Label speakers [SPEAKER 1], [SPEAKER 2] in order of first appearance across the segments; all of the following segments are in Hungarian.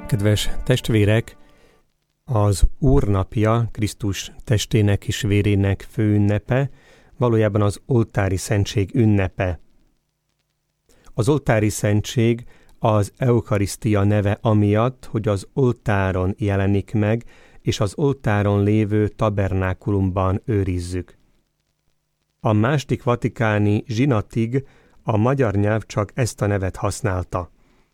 [SPEAKER 1] Kedves testvérek, az Úrnapja, Krisztus testének és vérének főünnepe, valójában az oltári szentség ünnepe. Az oltári szentség az eukarisztia neve amiatt, hogy az oltáron jelenik meg, és az oltáron lévő tabernákulumban őrizzük. A második vatikáni zsinatig a magyar nyelv csak ezt a nevet használta.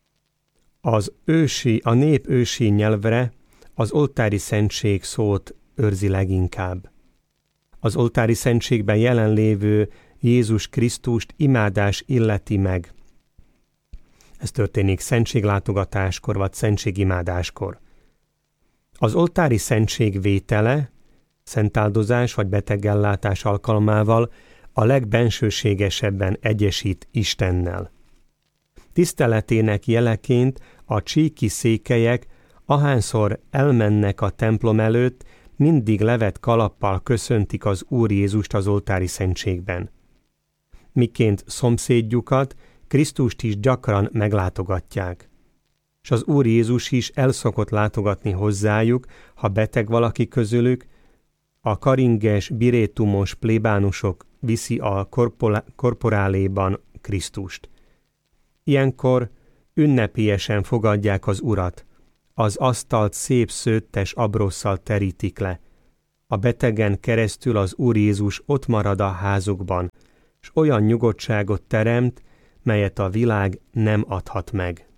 [SPEAKER 1] A nép ősi nyelvre az oltári szentség szót őrzi leginkább. Az oltári szentségben jelenlévő Jézus Krisztust imádás illeti meg. Ez történik szentséglátogatáskor vagy szentségimádáskor. Az oltári szentség vétele, szentáldozás vagy betegellátás alkalmával a legbensőségesebben egyesít Istennel. Tiszteletének jeleként a csíki székelyek, ahányszor elmennek a templom előtt, mindig levett kalappal köszöntik az Úr Jézust az oltári szentségben. Miként szomszédjukat, Krisztust is gyakran meglátogatják. És az Úr Jézus is el szokott látogatni hozzájuk, ha beteg valaki közülük, a karinges, birétumos plébánusok viszi a korporáléban Krisztust. Ilyenkor ünnepélyesen fogadják az Urat, az asztalt szép szőttes abrosszal terítik le. A betegen keresztül az Úr Jézus ott marad a házukban, s olyan nyugodtságot teremt, melyet a világ nem adhat meg.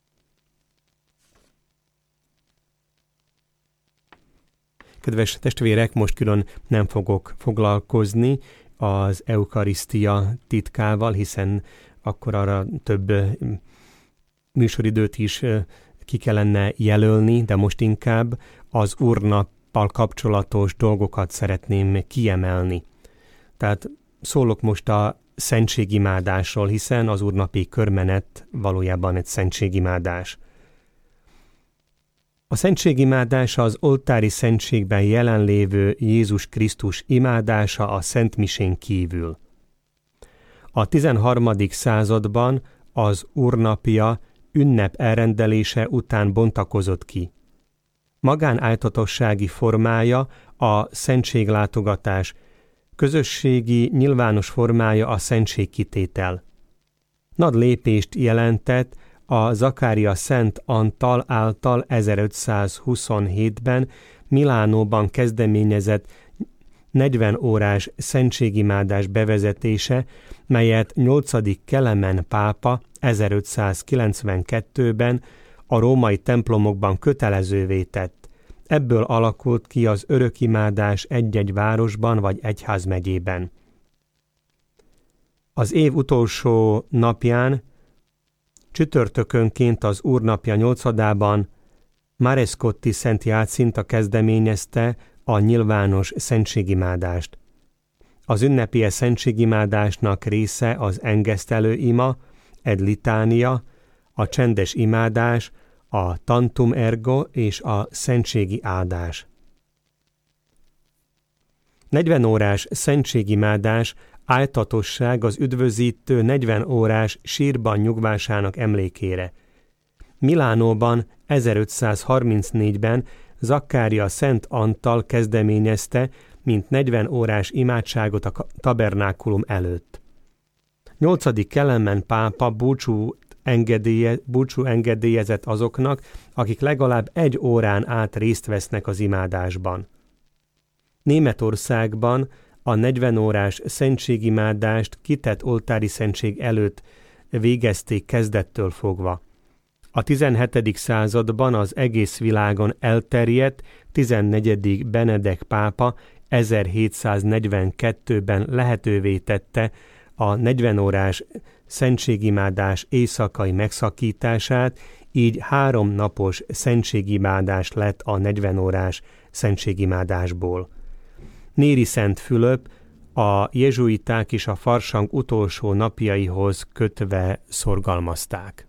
[SPEAKER 1] Kedves testvérek, most külön nem fogok foglalkozni az eukarisztia titkával, hiszen akkor arra több műsoridőt is ki kellene jelölni, de most inkább az Úrnappal kapcsolatos dolgokat szeretném kiemelni. Tehát szólok most a szentségimádásról, hiszen az úrnapi körmenet valójában egy szentségimádás. A szentségimádás az oltári szentségben jelenlévő Jézus Krisztus imádása a Szentmisén kívül. A 13. században az Úrnapja ünnep elrendelése után bontakozott ki. Magánáltatossági formája a szentséglátogatás, közösségi, nyilvános formája a szentségkitétel. Nagy lépést jelentett a Zakária Szent Antal által 1527-ben Milánóban kezdeményezett 40 órás szentségimádás bevezetése, melyet 8. Kelemen pápa 1592-ben a római templomokban kötelezővé tett. Ebből alakult ki az örökimádás egy-egy városban vagy egyházmegyében. Az év utolsó napján, csütörtökönként az Úrnapja 8-ában Marescotti Szent Jácinta kezdeményezte a nyilvános szentségimádást. Az ünnepélyes szentségimádásnak része az engesztelő ima, egy litánia, a csendes imádás, a tantum ergo és a szentségi áldás. 40 órás szentségimádás áltatosság az üdvözítő 40 órás sírban nyugvásának emlékére. Milánóban 1534-ben Zakkária Szent Antal kezdeményezte, mint 40 órás imádságot a tabernákulum előtt. 8. Kelemen pápa búcsú engedélyezett azoknak, akik legalább 1 órán át részt vesznek az imádásban. Németországban a 40 órás szentségimádást kitett oltári szentség előtt végezték kezdettől fogva. A 17. században az egész világon elterjedt 14. Benedek pápa 1742-ben lehetővé tette a 40 órás szentségimádás éjszakai megszakítását, így 3 napos szentségimádás lett a 40 órás szentségimádásból. Néri Szent Fülöp a jezsuiták és a farsang utolsó napjaihoz kötve szorgalmazták.